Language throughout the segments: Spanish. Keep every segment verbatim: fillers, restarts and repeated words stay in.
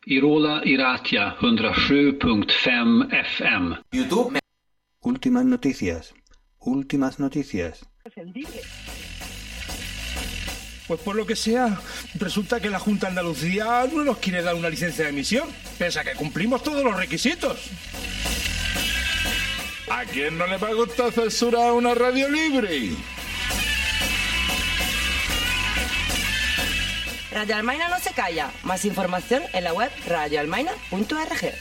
Irola Iratia ciento siete punto cinco F M. YouTube. Últimas noticias. Últimas noticias. Pues por lo que sea, resulta que la Junta de Andalucía no nos quiere dar una licencia de emisión, pese a que cumplimos todos los requisitos. ¿A quién no le va a gustar censurar una radio libre? Radio Almaina no se calla. Más información en la web radio almaina punto org.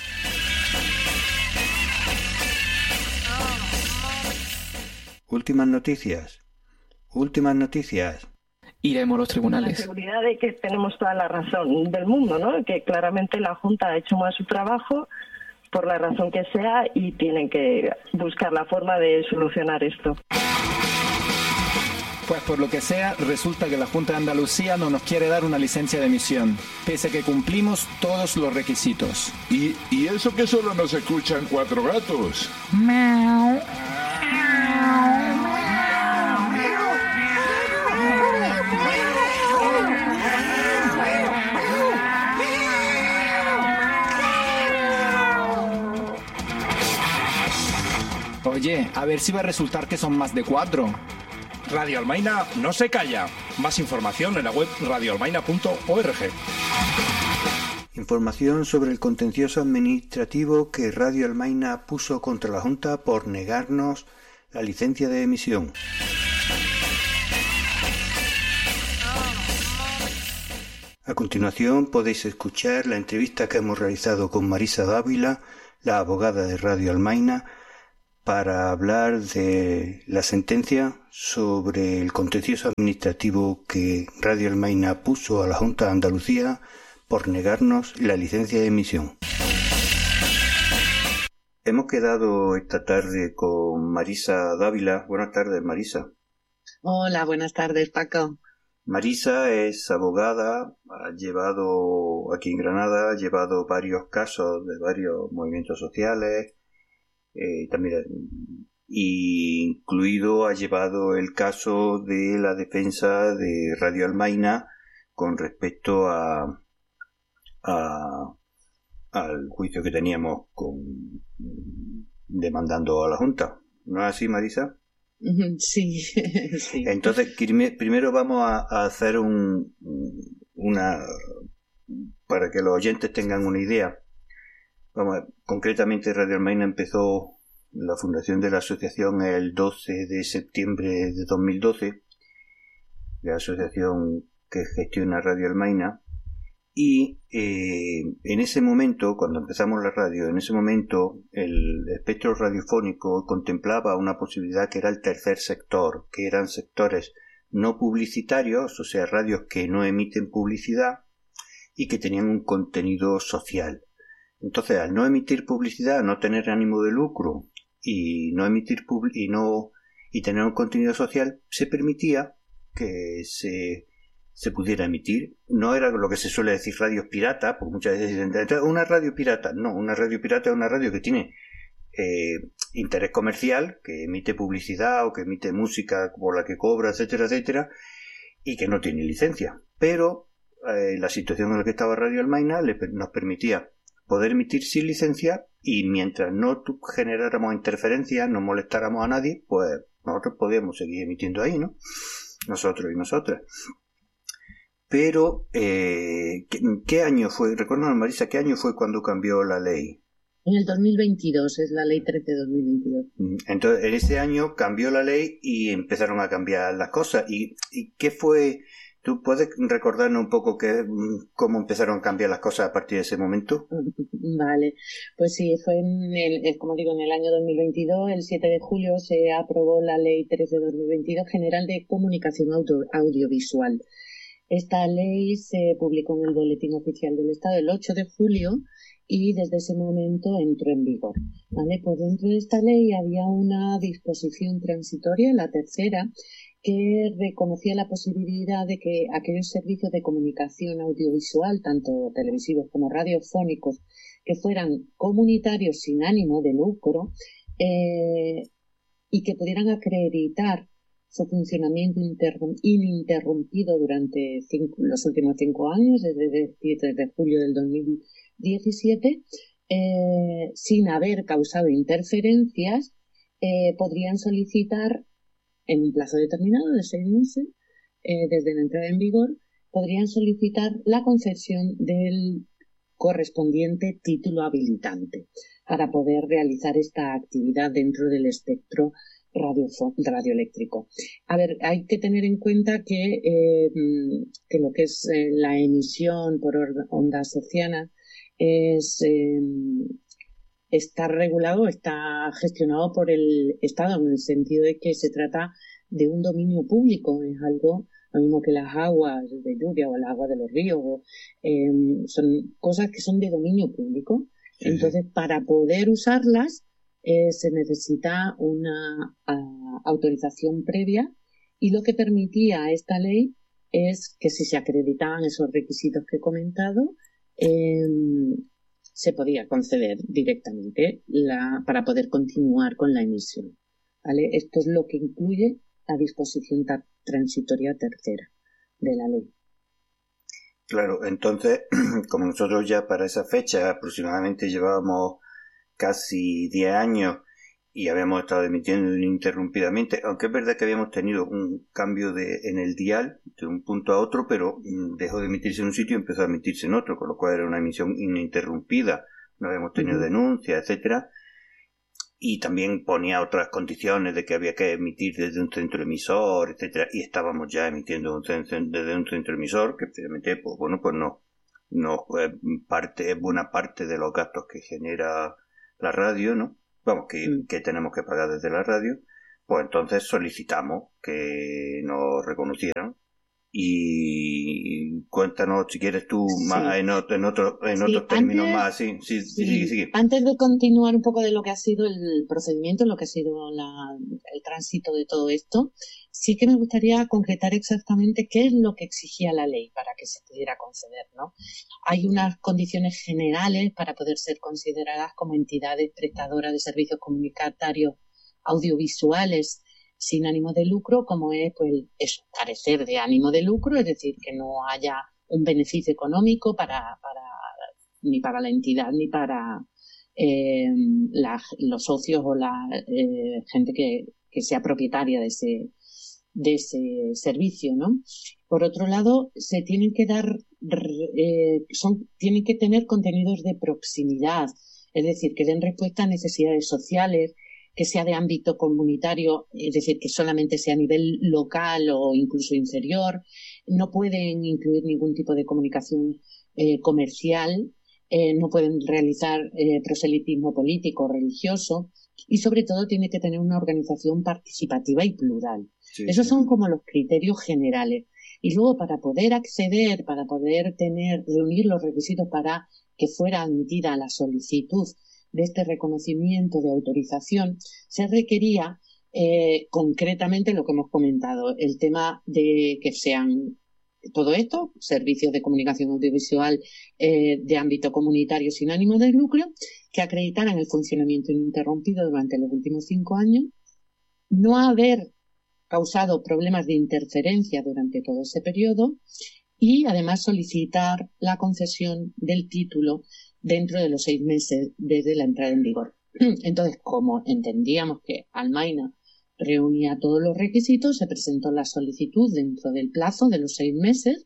Últimas noticias. Últimas noticias. Iremos a los tribunales. La seguridad de que tenemos toda la razón del mundo, ¿no? Que claramente la Junta ha hecho mal su trabajo, por la razón que sea, y tienen que buscar la forma de solucionar esto. Pues por lo que sea, resulta que la Junta de Andalucía no nos quiere dar una licencia de emisión, pese a que cumplimos todos los requisitos. ¿Y, y eso que solo nos escuchan cuatro gatos? Oye, a ver si va a resultar que son más de cuatro. Radio Almaina no se calla. Más información en la web radio almaina punto org. Información sobre el contencioso administrativo que Radio Almaina puso contra la Junta por negarnos la licencia de emisión. A continuación podéis escuchar la entrevista que hemos realizado con Marisa Dávila, la abogada de Radio Almaina, para hablar de la sentencia sobre el contencioso administrativo que Radio Almaina puso a la Junta de Andalucía por negarnos la licencia de emisión. Hemos quedado esta tarde con Marisa Dávila. Buenas tardes, Marisa. Hola, buenas tardes, Paco. Marisa es abogada, ha llevado aquí en Granada, ha llevado varios casos de varios movimientos sociales. Eh, también incluido ha llevado el caso de la defensa de Radio Almaina con respecto a, a al juicio que teníamos con demandando a la Junta. ¿No es así, Marisa? Sí, sí. Entonces, primero vamos a, a hacer un una para que los oyentes tengan una idea. Vamos a, concretamente Radio Almaina empezó la fundación de la asociación el doce de septiembre de dos mil doce, la asociación que gestiona Radio Almaina, y eh, en ese momento, cuando empezamos la radio, en ese momento el espectro radiofónico contemplaba una posibilidad que era el tercer sector, que eran sectores no publicitarios, o sea, radios que no emiten publicidad y que tenían un contenido social. Entonces, al no emitir publicidad, no tener ánimo de lucro y no emitir pub- y no y tener un contenido social, se permitía que se, se pudiera emitir. No era lo que se suele decir radios piratas, porque muchas veces dicen, una radio pirata. No, una radio pirata es una radio que tiene eh, interés comercial, que emite publicidad o que emite música por la que cobra, etcétera, etcétera, y que no tiene licencia. Pero eh, la situación en la que estaba Radio Almaina le, nos permitía poder emitir sin licencia, y mientras no generáramos interferencias, no molestáramos a nadie, pues nosotros podíamos seguir emitiendo ahí, ¿no? Nosotros y nosotras. Pero, eh, ¿qué, ¿qué año fue? Recuérdame, Marisa, ¿qué año fue cuando cambió la ley? En el dos mil veintidós, es la ley trece de dos mil veintidós. Entonces, en ese año cambió la ley y empezaron a cambiar las cosas. ¿Y, y qué fue? ¿Tú puedes recordarnos un poco qué, cómo empezaron a cambiar las cosas a partir de ese momento? Vale, pues sí, fue en el, como digo, en el año dos mil veintidós, el siete de julio, se aprobó la Ley trece de dos mil veintidós General de Comunicación Audio, Audiovisual. Esta ley se publicó en el Boletín Oficial del Estado el ocho de julio y desde ese momento entró en vigor. ¿Vale? Pues dentro de esta ley había una disposición transitoria, la tercera, que reconocía la posibilidad de que aquellos servicios de comunicación audiovisual, tanto televisivos como radiofónicos, que fueran comunitarios sin ánimo de lucro eh, y que pudieran acreditar su funcionamiento ininterrumpido durante cinco, los últimos cinco años, desde el siete de julio del dos mil diecisiete, eh, sin haber causado interferencias, eh, podrían solicitar en un plazo determinado de seis meses, eh, desde la entrada en vigor, podrían solicitar la concesión del correspondiente título habilitante para poder realizar esta actividad dentro del espectro radio, radioeléctrico. A ver, hay que tener en cuenta que, eh, que lo que es eh, la emisión por ondas hercianas es, eh, está regulado, está gestionado por el Estado, en el sentido de que se trata de un dominio público, es algo lo mismo que las aguas de lluvia o las aguas de los ríos, eh, son cosas que son de dominio público. Sí, entonces, sí. Para poder usarlas eh, se necesita una a, autorización previa, y lo que permitía esta ley es que si se acreditaban esos requisitos que he comentado, eh, se podía conceder directamente la, para poder continuar con la emisión, ¿vale? Esto es lo que incluye la disposición transitoria tercera de la ley. Claro, entonces, como nosotros ya para esa fecha aproximadamente llevábamos casi diez años y habíamos estado emitiendo ininterrumpidamente, aunque es verdad que habíamos tenido un cambio de, en el dial de un punto a otro, pero dejó de emitirse en un sitio y empezó a emitirse en otro, con lo cual era una emisión ininterrumpida, no habíamos tenido uh-huh. denuncias, etcétera. Y también ponía otras condiciones de que había que emitir desde un centro emisor, etcétera, y estábamos ya emitiendo un centro, desde un centro emisor, que precisamente, pues bueno, pues no, no eh, parte, es buena parte de los gastos que genera la radio, ¿no? Vamos, que, mm. que tenemos que pagar desde la radio. Pues entonces solicitamos que nos reconocieran. Y cuéntanos, si quieres tú, sí. más en, otro, en, otro, en sí, otros términos antes, más, sí, sí, sí, sí, sí. Antes de continuar un poco de lo que ha sido el procedimiento, lo que ha sido la, el tránsito de todo esto, sí que me gustaría concretar exactamente qué es lo que exigía la ley para que se pudiera conceder, ¿no? Hay unas condiciones generales para poder ser consideradas como entidades prestadoras de servicios comunitarios audiovisuales sin ánimo de lucro, como es, pues, eso, carecer de ánimo de lucro, es decir, que no haya un beneficio económico para, para ni para la entidad ni para eh, la, los socios o la eh, gente que, que sea propietaria de ese, de ese servicio, ¿no? Por otro lado, se tienen que dar, eh, son, tienen que tener contenidos de proximidad, es decir, que den respuesta a necesidades sociales, que sea de ámbito comunitario, es decir, que solamente sea a nivel local o incluso inferior. No pueden incluir ningún tipo de comunicación eh, comercial, eh, no pueden realizar eh, proselitismo político o religioso, y sobre todo tiene que tener una organización participativa y plural. Sí, Esos sí. son como los criterios generales. Y luego, para poder acceder, para poder tener, reunir los requisitos para que fuera admitida la solicitud de este reconocimiento de autorización, se requería eh, concretamente lo que hemos comentado, el tema de que sean todo esto, servicios de comunicación audiovisual eh, de ámbito comunitario sin ánimo de lucro, que acreditaran el funcionamiento ininterrumpido durante los últimos cinco años, no haber causado problemas de interferencia durante todo ese periodo, y además solicitar la concesión del título dentro de los seis meses desde la entrada en vigor. Entonces, como entendíamos que Almaina reunía todos los requisitos, se presentó la solicitud dentro del plazo de los seis meses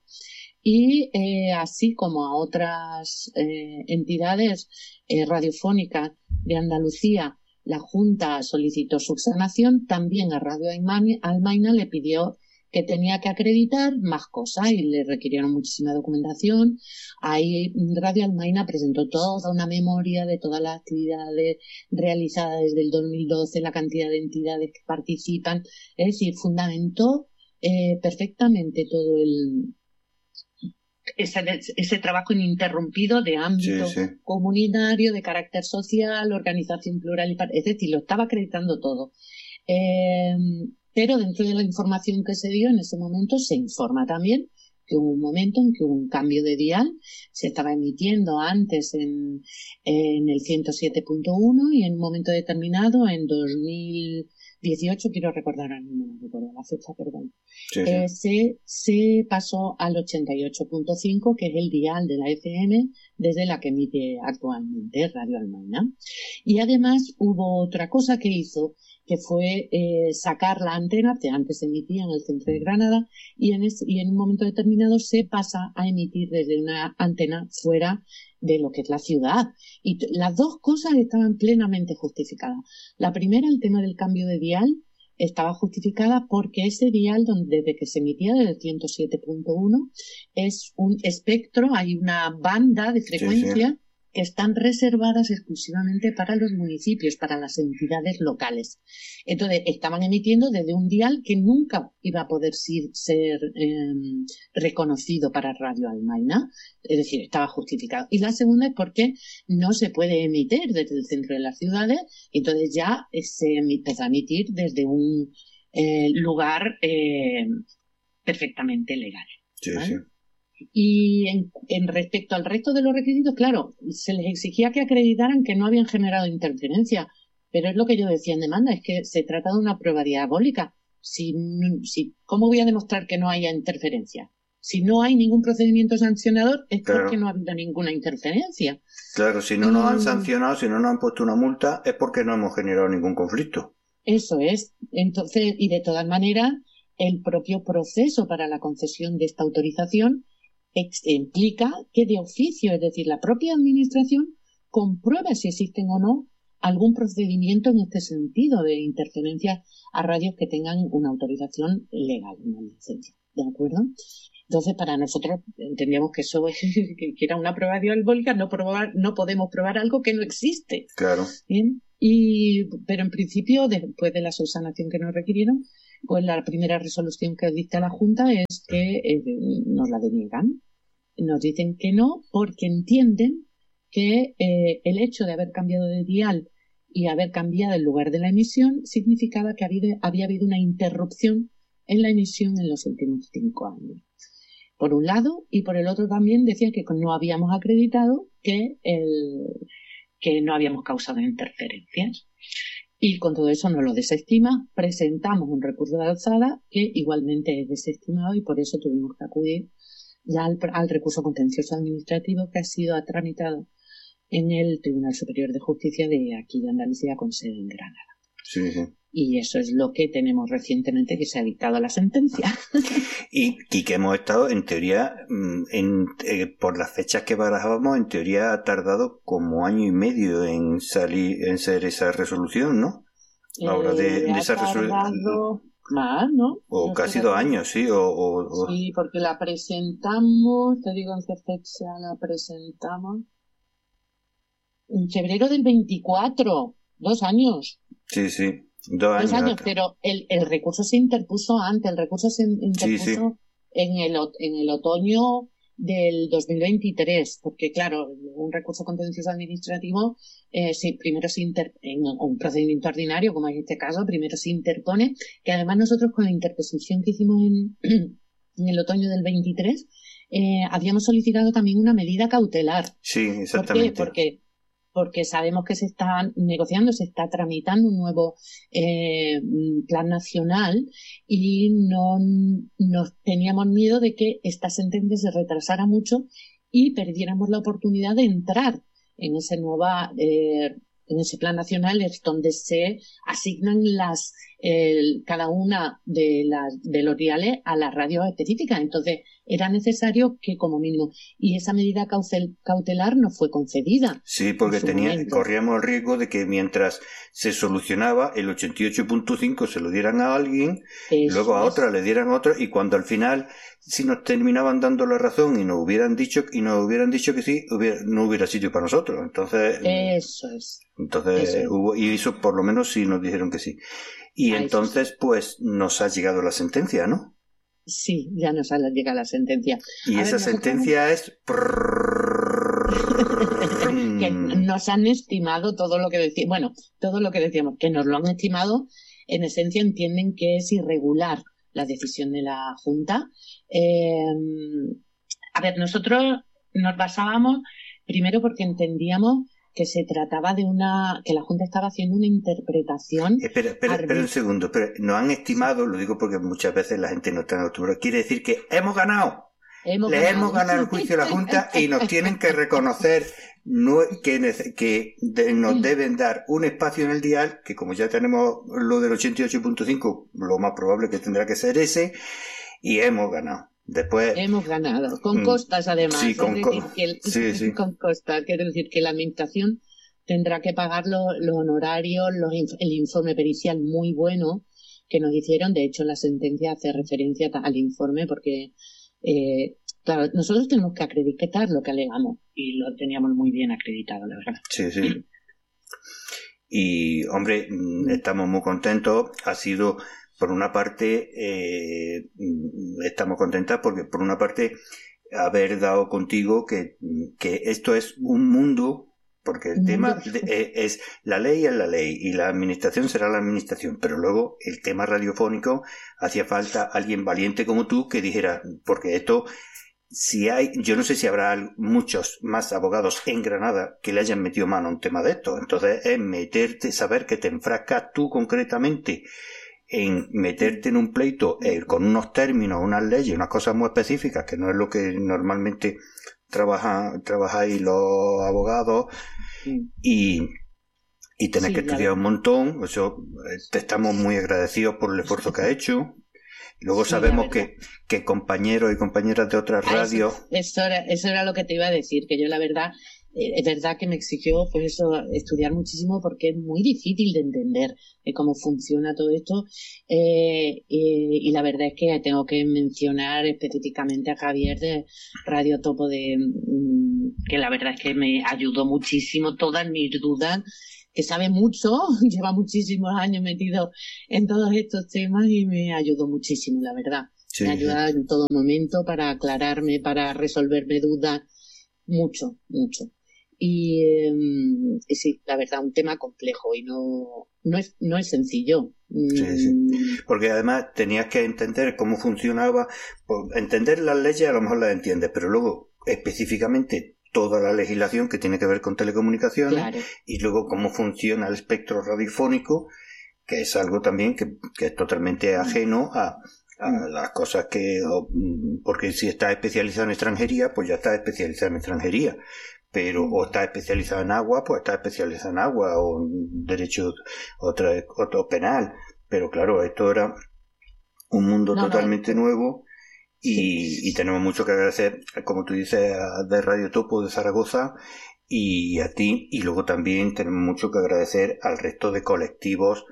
y eh, así como a otras eh, entidades eh, radiofónicas de Andalucía, la Junta solicitó subsanación, también a Radio Almaina le pidió que tenía que acreditar más cosas y le requirieron muchísima documentación. Ahí Radio Almaina presentó toda una memoria de todas las actividades realizadas desde el dos mil doce, la cantidad de entidades que participan, es decir, fundamentó eh, perfectamente todo el ese, ese trabajo ininterrumpido de ámbito sí, sí. comunitario, de carácter social, organización plural, y es decir, lo estaba acreditando todo. Eh, Pero dentro de la información que se dio en ese momento se informa también que hubo un momento en que hubo un cambio de dial, se estaba emitiendo antes en, en el ciento siete punto uno y en un momento determinado, en dos mil dieciocho, quiero recordar, no me recuerdo la fecha, perdón, Sí, sí. eh, se, se pasó al ochenta y ocho punto cinco, que es el dial de la F M desde la que emite actualmente Radio Almaina. Y además hubo otra cosa que hizo, que fue eh, sacar la antena, que antes se emitía en el centro de Granada, y en, es, y en un momento determinado se pasa a emitir desde una antena fuera de lo que es la ciudad. Y t- las dos cosas estaban plenamente justificadas. La primera, el tema del cambio de dial, estaba justificada porque ese dial, donde, desde que se emitía desde el ciento siete punto uno, es un espectro, hay una banda de frecuencia Sí, sí. que están reservadas exclusivamente para los municipios, para las entidades locales. Entonces, estaban emitiendo desde un dial que nunca iba a poder ser, ser eh, reconocido para Radio Almaina, es decir, estaba justificado. Y la segunda es porque no se puede emitir desde el centro de las ciudades, entonces ya se empezó a emitir desde un eh, lugar eh, perfectamente legal. Sí, ¿vale? sí. Y en, en respecto al resto de los requisitos, claro, se les exigía que acreditaran que no habían generado interferencia, pero es lo que yo decía en demanda, es que se trata de una prueba diabólica. Si, si, ¿Cómo voy a demostrar que no haya interferencia? Si no hay ningún procedimiento sancionador, es Claro. porque no ha habido ninguna interferencia. Claro, si no nos han Y- sancionado, si no nos han puesto una multa, es porque no hemos generado ningún conflicto. Eso es. Entonces, y de todas maneras, el propio proceso para la concesión de esta autorización ex- implica que de oficio, es decir, la propia administración comprueba si existen o no algún procedimiento en este sentido de interferencia a radios que tengan una autorización legal, una licencia. ¿De acuerdo? Entonces, para nosotros entendíamos que eso es, que era una prueba diabólica, no probar, no podemos probar algo que no existe. Claro. Bien, y, pero en principio, después de la subsanación que nos requirieron, pues la primera resolución que dicta la Junta es que eh, nos la deniegan. Nos dicen que no porque entienden que eh, el hecho de haber cambiado de dial y haber cambiado el lugar de la emisión significaba que había, había habido una interrupción en la emisión en los últimos cinco años. Por un lado, y por el otro también decían que no habíamos acreditado que, el, que no habíamos causado interferencias. Y con todo eso nos lo desestima, presentamos un recurso de alzada que igualmente es desestimado y por eso tuvimos que acudir ya al, al recurso contencioso administrativo que ha sido tramitado en el Tribunal Superior de Justicia de aquí de Andalucía con sede en Granada. Sí, sí. Y eso es lo que tenemos recientemente, que se ha dictado la sentencia. Y, y que hemos estado, en teoría, en, eh, por las fechas que barajábamos, en teoría ha tardado como año y medio en salir, en ser esa resolución, ¿no? Ahora de, Eh, de ha esa resolución. tardado más, ¿no? O No casi sé, dos años, sí. O, o, o- Sí, porque la presentamos, te digo en qué fecha la presentamos. En febrero del veinticuatro, dos años. sí, sí. Dos años. Dos años, hasta. pero el, el recurso se interpuso antes, el recurso se interpuso Sí, sí. En, el, ot- en el otoño del dos mil veintitrés, porque claro, un recurso contencioso administrativo, eh, sí, primero se inter, en un procedimiento ordinario, como en este caso, primero se interpone, que además nosotros con la interposición que hicimos en, en el otoño del veintitrés, eh, habíamos solicitado también una medida cautelar. Sí, ¿Por qué? exactamente. Porque porque sabemos que se está negociando, se está tramitando un nuevo eh, plan nacional y no nos teníamos miedo de que esta sentencia se retrasara mucho y perdiéramos la oportunidad de entrar en ese nueva eh, en ese plan nacional, es donde se asignan las el, cada una de las de los diales a las radios específicas. Entonces era necesario que como mínimo, y esa medida cautel, cautelar no fue concedida. Sí, porque tenía, corríamos el riesgo de que mientras se solucionaba el ochenta y ocho punto cinco se lo dieran a alguien, Eso luego a es. otra le dieran a otra, y cuando al final si nos terminaban dando la razón y nos hubieran dicho y nos hubieran dicho que sí, hubiera, no hubiera sitio para nosotros. Entonces, Eso es. entonces Eso es. hubo, y eso por lo menos sí nos dijeron que sí. Y Ahí entonces sí. pues nos ha llegado la sentencia, ¿no? Sí, ya nos ha llegado la sentencia. Y A esa ver, sentencia es que nos han estimado todo lo que decíamos, bueno, todo lo que decíamos, que nos lo han estimado, en esencia entienden que es irregular la decisión de la Junta. Eh, a ver, nosotros nos basábamos primero porque entendíamos que se trataba de una, que la Junta estaba haciendo una interpretación. Espera, espera, espera un segundo, pero nos han estimado, lo digo porque muchas veces la gente no está acostumbrada, quiere decir que hemos ganado. Hemos Le ganado. hemos ganado el juicio a la Junta y nos tienen que reconocer no, que, nece- que de- nos deben dar un espacio en el dial, que como ya tenemos lo del ochenta y ocho punto cinco, lo más probable que tendrá que ser ese, y hemos ganado. Después, Hemos ganado, con Mm, costas además. sí, con es co- decir, que el- sí, sí. con costas, quiere decir que la administración tendrá que pagar lo- los honorarios, los inf- el informe pericial muy bueno que nos hicieron. De hecho, la sentencia hace referencia ta- al informe porque, eh, claro, nosotros tenemos que acreditar lo que alegamos y lo teníamos muy bien acreditado, la verdad. sí, sí. Y, hombre, mm, estamos muy contentos. Ha sido, por una parte, eh, mm, estamos contentas porque, por una parte, haber dado contigo que, que esto es un mundo, porque el Un tema mundo. de- eh, es la ley es la ley y la administración será la administración, pero luego el tema radiofónico hacía falta alguien valiente como tú que dijera, porque esto, si hay, yo no sé si habrá al- muchos más abogados en Granada que le hayan metido mano a un tema de esto, entonces es meterte, saber que te enfrascas tú concretamente en meterte en un pleito eh, con unos términos, unas leyes, unas cosas muy específicas, que no es lo que normalmente trabajan, trabajáis los abogados, Sí. y, y tenés Sí, que la estudiar verdad. un montón. Eso, eh, te estamos muy agradecidos por el esfuerzo que has hecho. Y luego Sí, la sabemos verdad. que, que compañeros y compañeras de otras Ah, eso, radios, eso era, eso era lo que te iba a decir, que yo la verdad, eh, es verdad que me exigió pues eso, estudiar muchísimo porque es muy difícil de entender eh, cómo funciona todo esto, eh, y, y la verdad es que tengo que mencionar específicamente a Javier de Radio Topo, de mm, que la verdad es que me ayudó muchísimo todas mis dudas, que sabe mucho, lleva muchísimos años metido en todos estos temas y me ayudó muchísimo, la verdad. sí, Me ayuda en todo momento para aclararme, para resolverme dudas, mucho, mucho. Y, eh, y sí, la verdad, un tema complejo y no, no es, no es sencillo. Sí, sí. Mm, porque además tenías que entender cómo funcionaba, pues, entender las leyes a lo mejor las entiendes, pero luego específicamente toda la legislación que tiene que ver con telecomunicaciones, claro, y luego cómo funciona el espectro radiofónico, que es algo también que, que es totalmente ajeno a, a las cosas que, o, mm, porque si estás especializado en extranjería, pues ya estás especializado en extranjería, pero o estás especializado en agua, pues estás especializado en agua, o en derecho, otra, otro penal, pero claro, esto era un mundo No, no, totalmente esto- nuevo. Y, sí. y tenemos mucho que agradecer, como tú dices, a- de Radio Topo de Zaragoza y a ti. Y luego también tenemos mucho que agradecer al resto de colectivos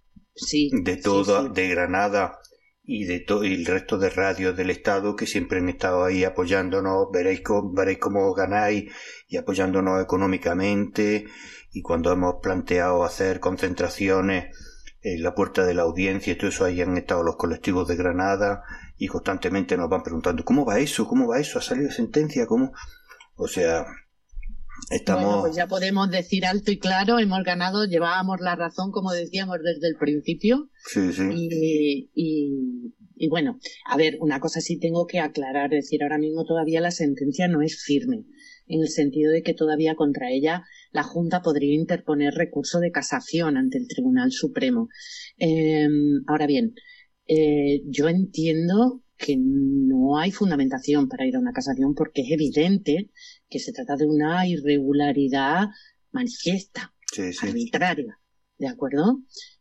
Sí, de sí, toda, sí. de Granada y de to- y el resto de radios del Estado que siempre han estado ahí apoyándonos. Veréis, co- veréis cómo ganáis y apoyándonos económicamente. Y cuando hemos planteado hacer concentraciones en la puerta de la audiencia y todo eso, ahí han estado los colectivos de Granada y constantemente nos van preguntando ¿cómo va eso? ¿cómo va eso? ¿ha salido sentencia? ¿cómo? O sea, estamos... Bueno, pues ya podemos decir alto y claro, hemos ganado, llevábamos la razón, como decíamos desde el principio. Sí, sí. Y, y, y bueno, a ver, una cosa sí tengo que aclarar, es decir, ahora mismo todavía la sentencia no es firme, en el sentido de que todavía contra ella la Junta podría interponer recurso de casación ante el Tribunal Supremo. Eh, ahora bien, eh, yo entiendo que no hay fundamentación para ir a una casación porque es evidente que se trata de una irregularidad manifiesta, Sí, sí. arbitraria, ¿de acuerdo?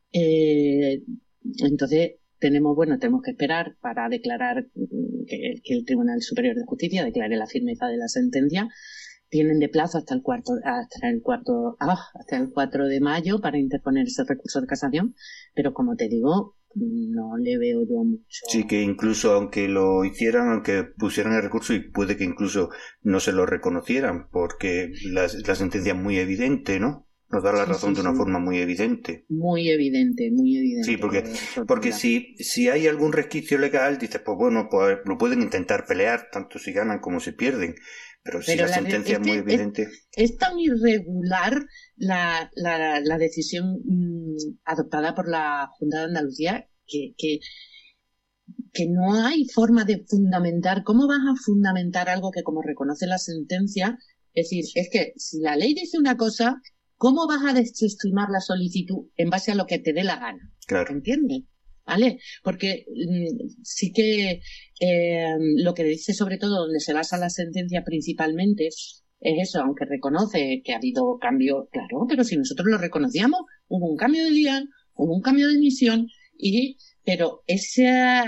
Eh, entonces tenemos, bueno, tenemos que esperar para declarar mm, que, que el Tribunal Superior de Justicia declare la firmeza de la sentencia. Tienen de plazo hasta el cuarto, hasta el cuarto, ah, hasta el cuatro de mayo para interponer ese recurso de casación, pero como te digo, no le veo yo mucho. Sí, que incluso aunque lo hicieran, aunque pusieran el recurso, y puede que incluso no se lo reconocieran, porque la, la sentencia es muy evidente, ¿no? Nos da la Sí, razón sí, de una sí. forma muy evidente. Muy evidente, muy evidente. Sí, porque, Rotura. porque si, si hay algún resquicio legal, dices, pues bueno, pues lo pueden intentar pelear, tanto si ganan como si pierden. Pero si Pero la la- sentencia es es muy que- evidente... Es tan irregular la, la, la decisión mm, adoptada por la Junta de Andalucía que, que, que no hay forma de fundamentar. ¿Cómo vas a fundamentar algo que, como reconoce la sentencia, Es decir, es que si la ley dice una cosa, ¿cómo vas a desestimar la solicitud en base a lo que te dé la gana? Claro. ¿Entiendes? ¿Vale? Porque mmm, sí que eh, lo que dice sobre todo donde se basa la sentencia principalmente es eso, aunque reconoce que ha habido cambio, claro, pero si nosotros lo reconocíamos, hubo un cambio de día, hubo un cambio de emisión, y pero ese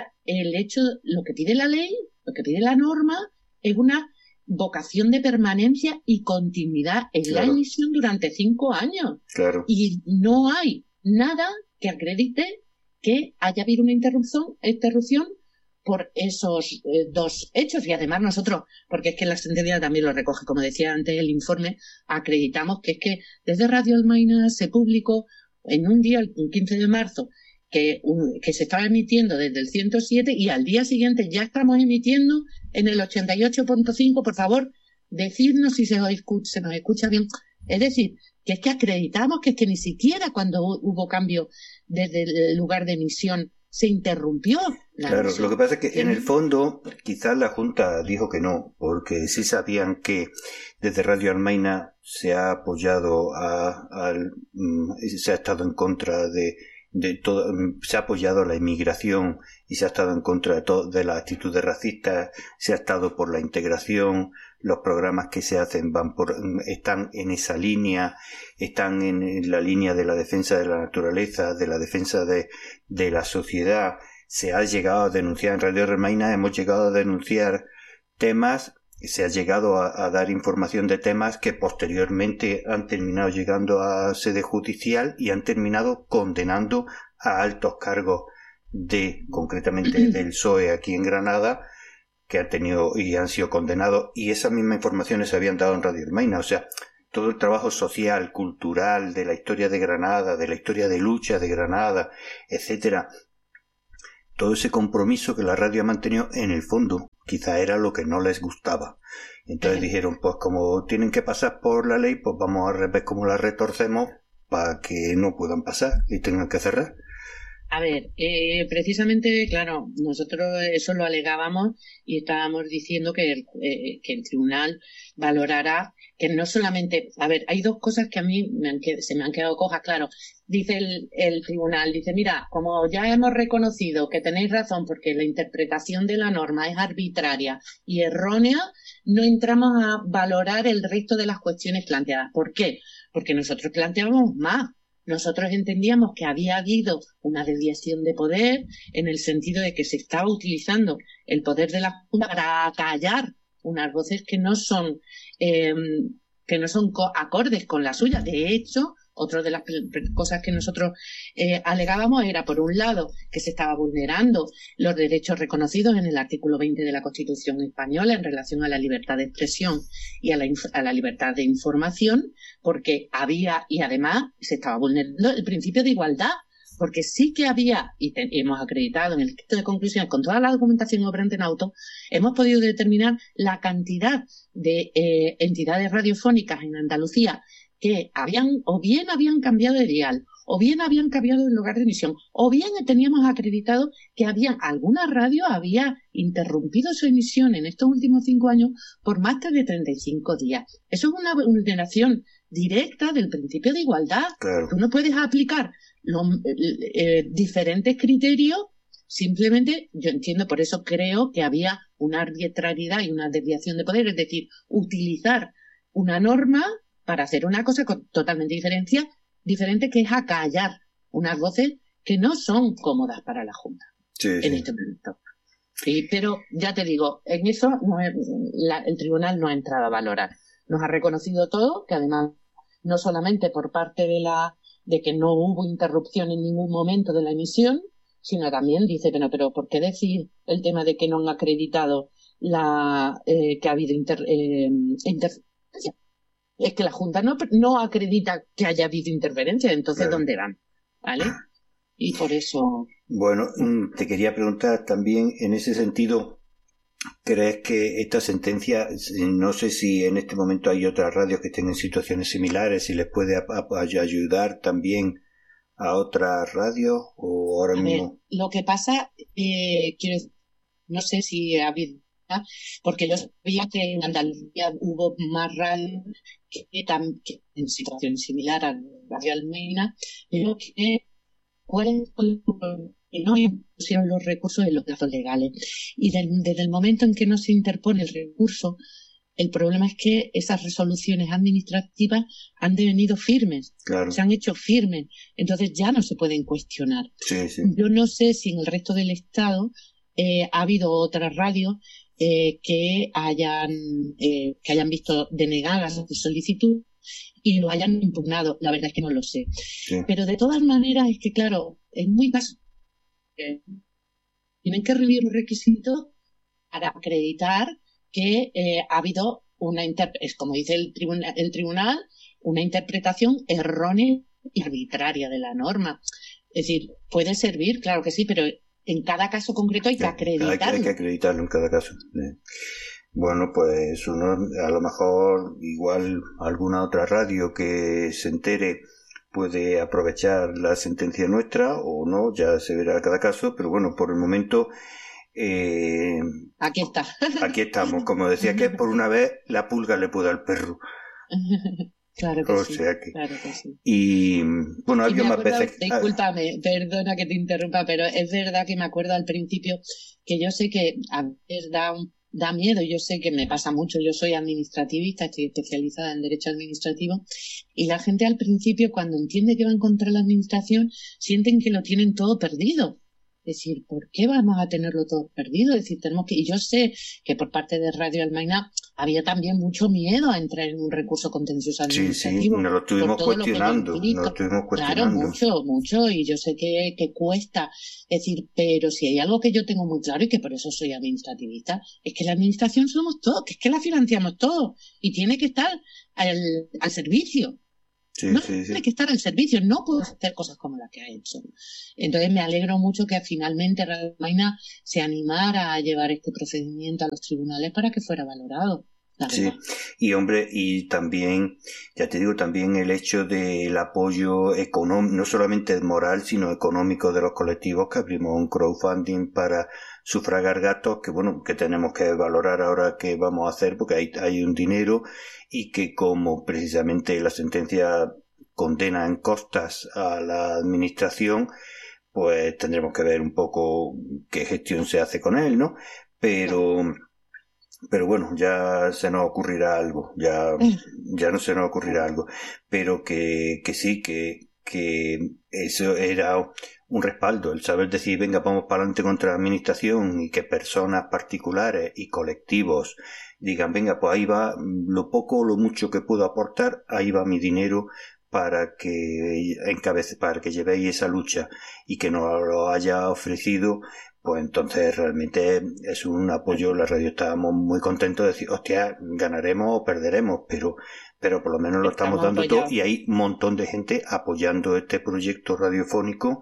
el hecho, lo que pide la ley, lo que pide la norma, es una vocación de permanencia y continuidad en claro. la emisión durante cinco años. Claro. Y no hay nada que acredite que haya habido una interrupción, interrupción por esos eh, dos hechos. Y además nosotros, porque es que la sentencia también lo recoge, como decía antes el informe, acreditamos que es que desde Radio Almaina se publicó en un día, el quince de marzo, que, un, que se estaba emitiendo desde el ciento siete y al día siguiente ya estamos emitiendo en el ochenta y ocho punto cinco. Por favor, decidnos si se, os escucha, se nos escucha bien. Es decir, que es que acreditamos que es que ni siquiera cuando hubo cambio desde el lugar de emisión se interrumpió. La claro, emisión. Lo que pasa es que en el fondo quizás la Junta dijo que no, porque sí sabían que desde Radio Almaina se ha apoyado a, al, se ha estado en contra de de todo, se ha apoyado la inmigración y se ha estado en contra de, todo, de las actitudes racistas, se ha estado por la integración, los programas que se hacen van por, están en esa línea, están en, en la línea de la defensa de la naturaleza, de la defensa de, de la sociedad. Se ha llegado a denunciar en Radio Almaina, hemos llegado a denunciar temas, se ha llegado a, a dar información de temas que posteriormente han terminado llegando a sede judicial y han terminado condenando a altos cargos de, concretamente del P S O E aquí en Granada, que han tenido y han sido condenados, y esas mismas informaciones se habían dado en Radio Almaina. O sea, todo el trabajo social, cultural, de la historia de Granada, de la historia de lucha de Granada, etcétera, todo ese compromiso que la radio ha mantenido, en el fondo quizá era lo que no les gustaba. Entonces dijeron, pues como tienen que pasar por la ley, pues vamos a ver cómo la retorcemos para que no puedan pasar y tengan que cerrar. A ver, eh, precisamente, claro, nosotros eso lo alegábamos y estábamos diciendo que el, eh, que el tribunal valorará que no solamente... A ver, hay dos cosas que a mí me han, se me han quedado cojas, claro. Dice el, el tribunal, dice, mira, como ya hemos reconocido que tenéis razón porque la interpretación de la norma es arbitraria y errónea, no entramos a valorar el resto de las cuestiones planteadas. ¿Por qué? Porque nosotros planteábamos más. Nosotros entendíamos que había habido una desviación de poder en el sentido de que se estaba utilizando el poder de la Junta para acallar unas voces que no son eh, que no son acordes con la suya. De hecho, otra de las cosas que nosotros eh, alegábamos era, por un lado, que se estaba vulnerando los derechos reconocidos en el artículo veinte de la Constitución española en relación a la libertad de expresión y a la, a la libertad de información, porque había, y además se estaba vulnerando el principio de igualdad, porque sí que había, y te, hemos acreditado en el escrito de conclusiones con toda la documentación obrante en auto, hemos podido determinar la cantidad de eh, entidades radiofónicas en Andalucía que habían, o bien habían cambiado de dial, o bien habían cambiado de lugar de emisión, o bien teníamos acreditado que había alguna radio había interrumpido su emisión en estos últimos cinco años por más de treinta y cinco días. Eso es una vulneración directa del principio de igualdad. Claro. Tú no puedes aplicar los eh, diferentes criterios. Simplemente, yo entiendo, por eso creo que había una arbitrariedad y una desviación de poder, es decir, utilizar una norma para hacer una cosa totalmente diferente, diferente que es acallar unas voces que no son cómodas para la Junta sí, en sí. este momento. Sí, pero ya te digo, en eso no es, la, el tribunal no ha entrado a valorar. Nos ha reconocido todo, que además no solamente por parte de la de que no hubo interrupción en ningún momento de la emisión, sino también dice, bueno, pero ¿por qué decir el tema de que no han acreditado la eh, que ha habido inter, eh, interferencia? Es que la Junta no, no acredita que haya habido interferencia, entonces claro. ¿Dónde van? ¿Vale? Y por eso... Bueno, te quería preguntar también en ese sentido, ¿crees que esta sentencia, no sé si en este momento hay otras radios que estén en situaciones similares, si les puede a, a, ayudar también a otras radios o ahora a mismo? Ver, lo que pasa, eh, quiero no sé si ha habido porque yo sabía que en Andalucía hubo más radios que, que en situación similar a Radio Almeina, pero que no pusieron los recursos en los plazos legales. Y de, desde el momento en que no se interpone el recurso, el problema es que esas resoluciones administrativas han devenido firmes, claro. Se han hecho firmes, entonces ya no se pueden cuestionar. Sí, sí. Yo no sé si en el resto del Estado eh, ha habido otras radios eh, que hayan eh, que hayan visto denegadas su solicitud y lo hayan impugnado. La verdad es que no lo sé. Sí. Pero de todas maneras es que, claro, es muy caso. Eh, tienen que reunir los requisitos para acreditar que eh, ha habido una es como dice el tribunal, el tribunal, una interpretación errónea y arbitraria de la norma. Es decir, puede servir, claro que sí, pero en cada caso concreto hay que acreditarlo. Hay que, hay que acreditarlo en cada caso. Sí. Bueno, pues uno, a lo mejor igual alguna otra radio que se entere puede aprovechar la sentencia nuestra o no, ya se verá cada caso, pero bueno, por el momento eh, aquí está. Aquí estamos, como decía, que por una vez la pulga le puede al perro. Claro que o sí, sea que, claro que sí. Y bueno, y alguien más acuerdo, veces. Discúlpame, perdona que te interrumpa, pero es verdad que me acuerdo al principio que yo sé que a veces da un da miedo, yo sé que me pasa mucho, yo soy administrativista, estoy especializada en derecho administrativo, y la gente al principio cuando entiende que va en contra de la administración sienten que lo tienen todo perdido. Es decir, ¿por qué vamos a tenerlo todo perdido? Es decir, tenemos que, y yo sé que por parte de Radio Almeina había también mucho miedo a entrar en un recurso contencioso administrativo. Sí, sí, nos lo estuvimos cuestionando, lo nos lo estuvimos cuestionando. Claro, mucho, mucho, y yo sé que, que cuesta. Es decir, pero si hay algo que yo tengo muy claro y que por eso soy administrativista, es que la administración somos todos, que es que la financiamos todos y tiene que estar al, al servicio. Sí, no sí, sí. tiene que estar al servicio, no puede hacer cosas como la que ha hecho. Entonces me alegro mucho que finalmente Radio Almeina se animara a llevar este procedimiento a los tribunales para que fuera valorado. Sí, y hombre, y también, ya te digo, también el hecho del apoyo económico, no solamente moral, sino económico de los colectivos, que abrimos un crowdfunding para sufragar gastos, que bueno, que tenemos que valorar ahora qué vamos a hacer, porque hay, hay un dinero, y que como precisamente la sentencia condena en costas a la administración, pues tendremos que ver un poco qué gestión se hace con él, ¿no? Pero... Pero bueno, ya se nos ocurrirá algo, ya, ya no se nos ocurrirá algo, pero que, que sí, que, que eso era un respaldo, el saber decir, venga, vamos para adelante contra la administración y que personas particulares y colectivos digan, venga, pues ahí va lo poco o lo mucho que puedo aportar, ahí va mi dinero para que encabece, para que llevéis esa lucha y que nos lo haya ofrecido. Pues entonces realmente es un apoyo. La radio estábamos muy contentos de decir, hostia, ganaremos o perderemos, pero, pero por lo menos lo estamos, estamos dando apoyados. Todo, y hay un montón de gente apoyando este proyecto radiofónico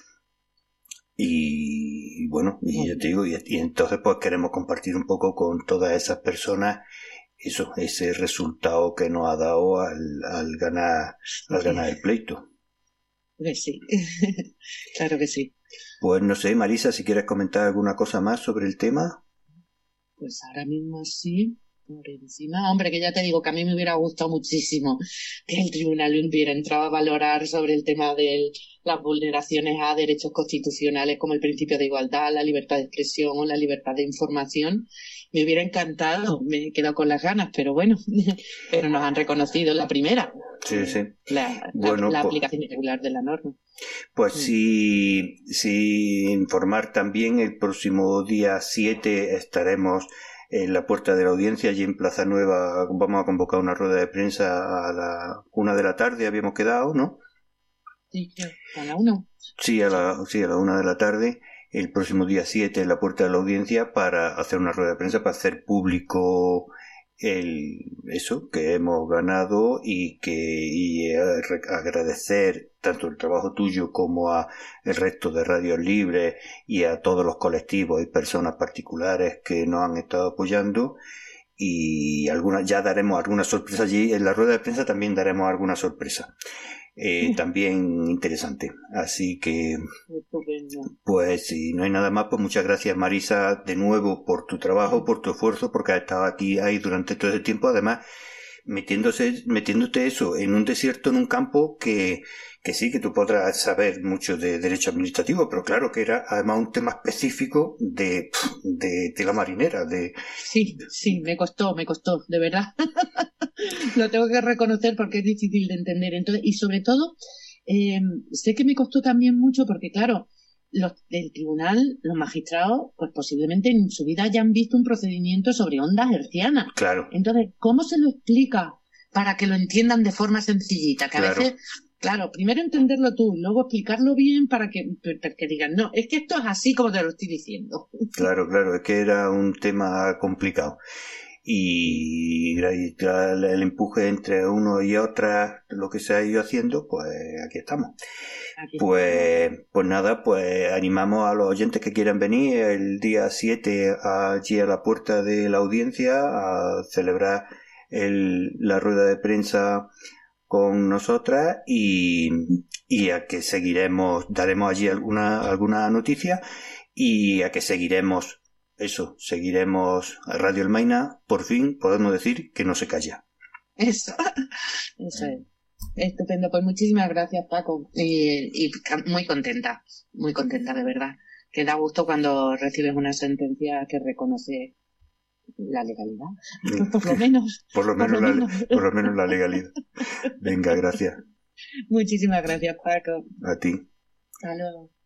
y, y bueno, y bueno. Ya te digo, y, y entonces pues queremos compartir un poco con todas esas personas eso, ese resultado que nos ha dado al, al ganar, al ganar el pleito. Pues sí, claro que sí. Pues no sé, Marisa, si quieres comentar alguna cosa más sobre el tema. Pues ahora mismo sí, por encima. Hombre, que ya te digo que a mí me hubiera gustado muchísimo que el tribunal hubiera entrado a valorar sobre el tema de las vulneraciones a derechos constitucionales como el principio de igualdad, la libertad de expresión o la libertad de información. Me hubiera encantado, me he quedado con las ganas, pero bueno, pero nos han reconocido la primera. Sí, sí. La, bueno, la, la pues, aplicación irregular de la norma. Pues sí, sí, informar también, el próximo día siete estaremos en la puerta de la audiencia, allí en Plaza Nueva. Vamos a convocar una rueda de prensa a la una de la tarde, habíamos quedado, ¿no? Sí, a la una. Sí, a la, sí, a la una de la tarde. El próximo día siete en la puerta de la audiencia para hacer una rueda de prensa, para hacer público el eso que hemos ganado y que y agradecer tanto el trabajo tuyo como a el resto de radios libres y a todos los colectivos y personas particulares que nos han estado apoyando. Y algunas ya daremos alguna sorpresa allí en la rueda de prensa, también daremos alguna sorpresa. eh, también interesante. Así que, pues si no hay nada más, pues muchas gracias, Marisa, de nuevo por tu trabajo, por tu esfuerzo, porque has estado aquí ahí durante todo ese tiempo, además metiéndose, metiéndote eso en un desierto, en un campo que, que sí, que tú podrás saber mucho de derecho administrativo, pero claro que era además un tema específico de, de, de la marinera. De... Sí, sí, me costó, me costó, de verdad. Lo tengo que reconocer porque es difícil de entender. Entonces, y sobre todo, eh, sé que me costó también mucho porque, claro, los del tribunal, los magistrados, pues posiblemente en su vida hayan visto un procedimiento sobre ondas hercianas. Claro. Entonces, ¿cómo se lo explica para que lo entiendan de forma sencillita? Que a Claro. veces, claro, primero entenderlo tú, luego explicarlo bien para que, para que digan, no, es que esto es así como te lo estoy diciendo. Claro, claro, es que era un tema complicado. Y tras el empuje entre uno y otra, lo que se ha ido haciendo, pues aquí estamos. Aquí Pues, pues nada, pues animamos a los oyentes que quieran venir el día siete allí a la puerta de la audiencia a celebrar el, la rueda de prensa con nosotras y, y a que seguiremos, daremos allí alguna, alguna noticia y a que seguiremos eso, seguiremos a Radio El Maina, por fin podemos decir que no se calla. Eso, eso es. Estupendo, pues muchísimas gracias, Paco. Y, y muy contenta, muy contenta de verdad. Que da gusto cuando recibes una sentencia que reconoce la legalidad. Por lo menos. Por lo menos, por lo la, menos. por lo menos la legalidad. Venga, gracias. Muchísimas gracias, Paco. A ti. Hasta luego.